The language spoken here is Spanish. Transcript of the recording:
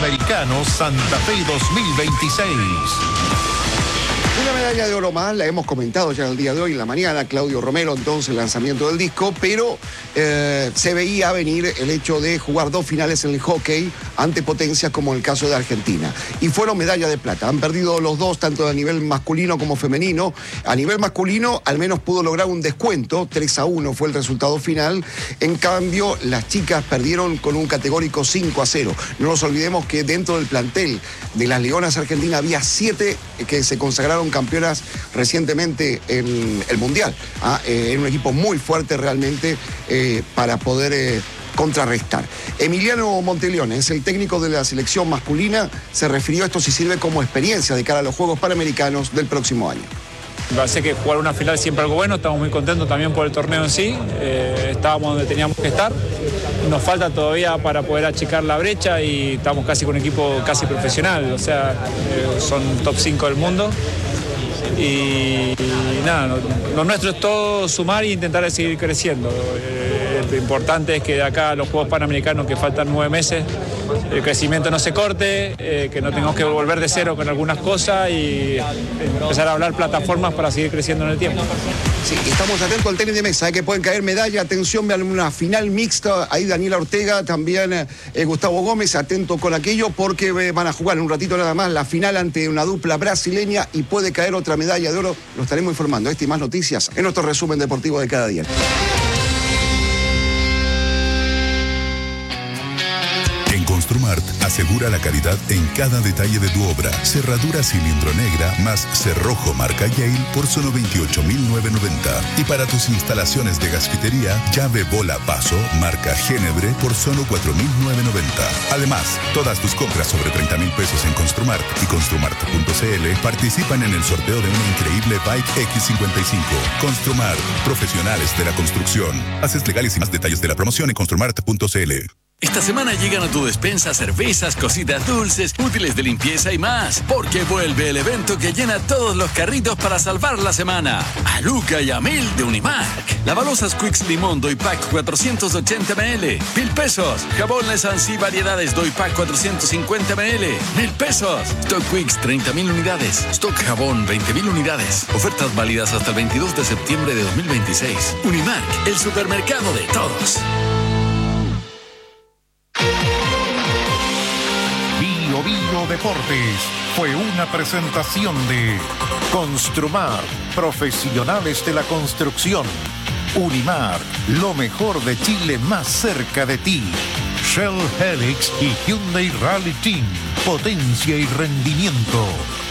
Panamericanos Santa Fe 2026. Una medalla de oro más, la hemos comentado ya el día de hoy en la mañana, Claudio Romero, entonces lanzamiento del disco, pero se veía venir el hecho de jugar 2 finales en el hockey ante potencias como el caso de Argentina. Y fueron medalla de plata, han perdido los dos, tanto a nivel masculino como femenino. A nivel masculino al menos pudo lograr un descuento, 3-1 fue el resultado final. En cambio, las chicas perdieron con un categórico 5-0. No nos olvidemos que dentro del plantel de las Leonas Argentinas había 7 que se consagraron campeonas recientemente en el Mundial. Era un equipo muy fuerte realmente para poder contrarrestar. Emiliano Monteleone es el técnico de la selección masculina, se refirió a esto si sirve como experiencia de cara a los Juegos Panamericanos del próximo año. Me parece que jugar una final siempre algo bueno, estamos muy contentos también por el torneo en sí, estábamos donde teníamos que estar, nos falta todavía para poder achicar la brecha y estamos casi con un equipo casi profesional, o sea, son top 5 del mundo y nada, lo nuestro es todo sumar e intentar seguir creciendo. Lo importante es que de acá a los Juegos Panamericanos, que faltan 9 meses, el crecimiento no se corte, que no tengamos que volver de cero con algunas cosas y empezar a hablar plataformas para seguir creciendo en el tiempo. Sí, estamos atentos al tenis de mesa, que pueden caer medalla, atención, vean una final mixta, ahí Daniela Ortega, también Gustavo Gómez, atento con aquello, porque van a jugar en un ratito nada más la final ante una dupla brasileña y puede caer otra medalla de oro, lo estaremos informando. Esta y más noticias en nuestro resumen deportivo de cada día. Construmart asegura la calidad en cada detalle de tu obra. Cerradura cilindro negra más cerrojo marca Yale por solo $28,990. Y para tus instalaciones de gasfitería, llave bola paso marca Génebre por solo $4,990. Además, todas tus compras sobre $30,000 en Construmart y Construmart.cl participan en el sorteo de una increíble Bike X55. Construmart, profesionales de la construcción. Haces legales y más detalles de la promoción en Construmart.cl. Esta semana llegan a tu despensa cervezas, cositas dulces, útiles de limpieza y más, porque vuelve el evento que llena todos los carritos para salvar la semana. A Luca y a Mil de Unimark. Lavalosas Quicks Limón Doy Pack 480 ml, 1,000 pesos. Jabón Lesansi Variedades Doy Pack 450 ml, 1,000 pesos. Stock Quicks 30,000 unidades. Stock Jabón 20,000 unidades. Ofertas válidas hasta el 22 de septiembre de 2026. Unimark, el supermercado de todos. Bio Deportes fue una presentación de Construmar, profesionales de la construcción. Unimar, lo mejor de Chile más cerca de ti. Shell Helix y Hyundai Rally Team, potencia y rendimiento.